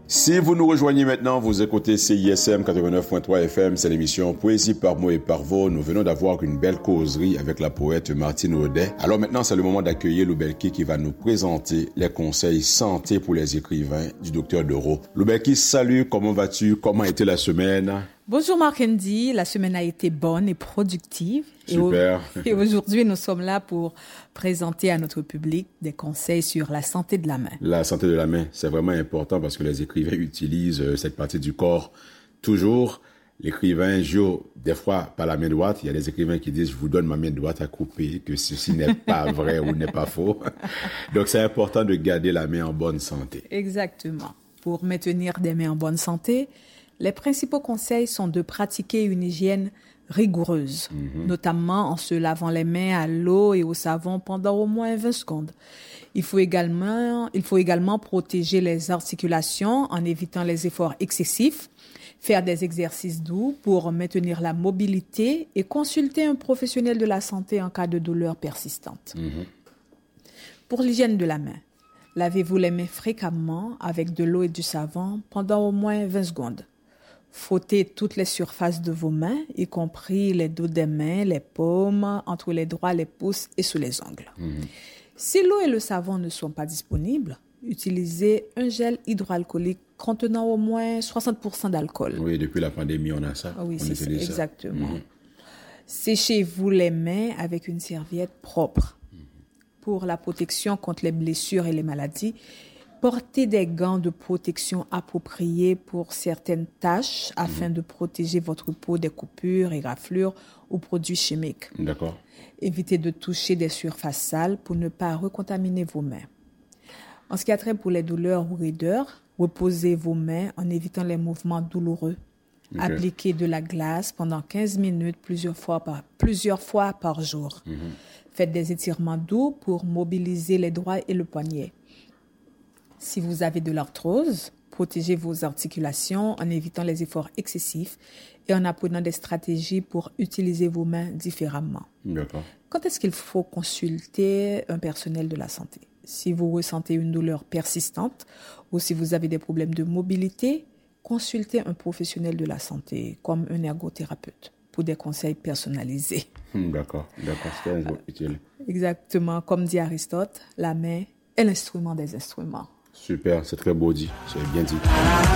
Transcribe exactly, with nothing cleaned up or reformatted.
Si vous nous rejoignez maintenant, vous écoutez C I S M quatre-vingt-neuf point trois F M, c'est l'émission Poésie par mots et par voix. Nous venons d'avoir une belle causerie avec la poète Martine Audet. Alors maintenant, c'est le moment d'accueillir Loubelki qui va nous présenter les conseils santé pour les écrivains du docteur Doro. Loubelki, salut, comment vas-tu? Comment a été la semaine? Bonjour Marc-Andy, la semaine a été bonne et productive. Super. Et, au, et aujourd'hui, nous sommes là pour présenter à notre public des conseils sur la santé de la main. La santé de la main, c'est vraiment important parce que les écrivains utilisent cette partie du corps toujours. L'écrivain joue des fois par la main droite. Il y a des écrivains qui disent « je vous donne ma main droite à couper », que ceci n'est pas vrai ou n'est pas faux. Donc, c'est important de garder la main en bonne santé. Exactement. Pour maintenir des mains en bonne santé, les principaux conseils sont de pratiquer une hygiène rigoureuse, mm-hmm. notamment en se lavant les mains à l'eau et au savon pendant au moins vingt secondes. Il faut également, il faut également protéger les articulations en évitant les efforts excessifs, faire des exercices doux pour maintenir la mobilité et consulter un professionnel de la santé en cas de douleur persistante. Mm-hmm. Pour l'hygiène de la main, lavez-vous les mains fréquemment avec de l'eau et du savon pendant au moins vingt secondes. Frottez toutes les surfaces de vos mains, y compris les dos des mains, les paumes, entre les doigts, les pouces et sous les ongles. Mmh. Si l'eau et le savon ne sont pas disponibles, utilisez un gel hydroalcoolique contenant au moins soixante pour cent d'alcool. Oui, depuis la pandémie, on a ça. Oui, on c'est ça, exactement. Mmh. Séchez-vous les mains avec une serviette propre. Mmh. Pour la protection contre les blessures et les maladies, portez des gants de protection appropriés pour certaines tâches mmh. afin de protéger votre peau des coupures, éraflures ou produits chimiques. D'accord. Évitez de toucher des surfaces sales pour ne pas recontaminer vos mains. En ce qui a trait pour les douleurs ou raideurs, reposez vos mains en évitant les mouvements douloureux. Okay. Appliquez de la glace pendant quinze minutes plusieurs fois par, plusieurs fois par jour. Mmh. Faites des étirements doux pour mobiliser les doigts et le poignet. Si vous avez de l'arthrose, protégez vos articulations en évitant les efforts excessifs et en apprenant des stratégies pour utiliser vos mains différemment. D'accord. Quand est-ce qu'il faut consulter un personnel de la santé? Si vous ressentez une douleur persistante ou si vous avez des problèmes de mobilité, consultez un professionnel de la santé comme un ergothérapeute pour des conseils personnalisés. D'accord, d'accord, c'est un jour utile. Exactement, comme dit Aristote, la main est l'instrument des instruments. Super, c'est très beau dit, c'est bien dit.